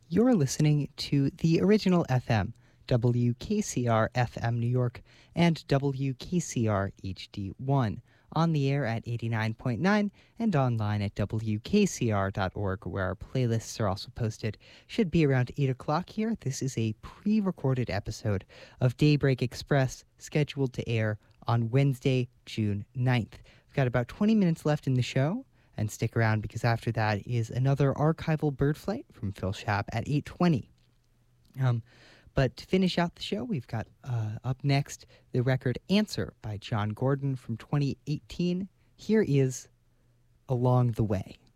You're listening to the original FM, WKCR FM New York, and WKCR HD1, on the air at 89.9 and online at WKCR.org, where our playlists are also posted. Should be around 8 o'clock here. This is a pre-recorded episode of Daybreak Express, scheduled to air on Wednesday, June 9th. We've got about 20 minutes left in the show. And stick around because after that is another archival bird flight from Phil Schaap at 8:20. But to finish out the show, we've got up next the record Answer by John Gordon from 2018. Here is Along the Way.